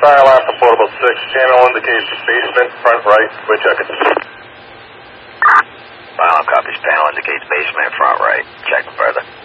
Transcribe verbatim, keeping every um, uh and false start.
Dial after portable six. Channel indicates basement, front right. We're checking. Violent copies. Panel indicates basement, front right. Check further.